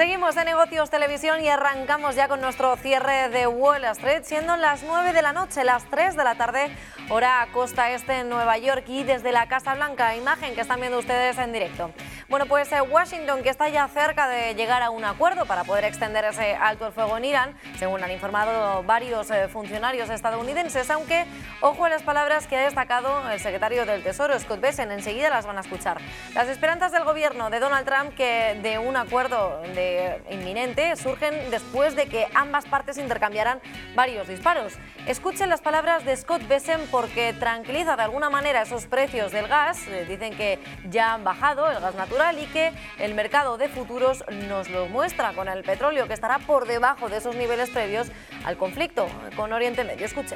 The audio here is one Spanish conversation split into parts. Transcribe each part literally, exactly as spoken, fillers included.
Seguimos en Negocios Televisión y arrancamos ya con nuestro cierre de Wall Street, siendo las nueve de la noche, las tres de la tarde, hora costa este en Nueva York, y desde la Casa Blanca, imagen que están viendo ustedes en directo. Bueno, pues eh, Washington, que está ya cerca de llegar a un acuerdo para poder extender ese alto el fuego en Irán, según han informado varios eh, funcionarios estadounidenses, aunque ojo a las palabras que ha destacado el secretario del Tesoro, Scott Bessent, enseguida las van a escuchar. Las esperanzas del gobierno de Donald Trump que de un acuerdo de inminente surgen después de que ambas partes intercambiaran varios disparos. Escuchen las palabras de Scott Bessent porque tranquiliza de alguna manera esos precios del gas. Eh, dicen que ya han bajado el gas natural y que el mercado de futuros nos lo muestra con el petróleo, que estará por debajo de esos niveles previos al conflicto con Oriente Medio. Escuchen.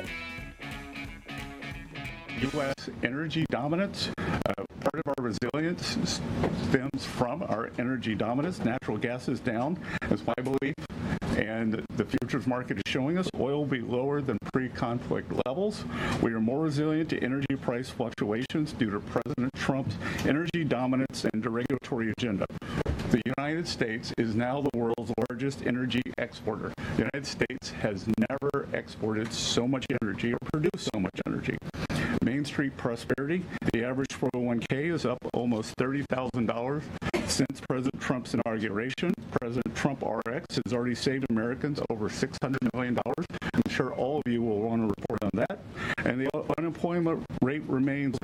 U S energy dominance. Uh, part of our resilience stems from our energy dominance. Natural gas is down, is my belief, and the futures market is showing us oil will be lower than pre-conflict levels. We are more resilient to energy price fluctuations due to President Trump's energy dominance and regulatory agenda. The United States is now the world's largest energy exporter. The United States has never exported so much energy or produced so much energy. Main Street Prosperity, the average four oh one K is up almost thirty thousand dollars since President Trump's inauguration. President Trump R X has already saved Americans over six hundred million dollars. I'm sure all of you will want to report on that. And the unemployment rate remains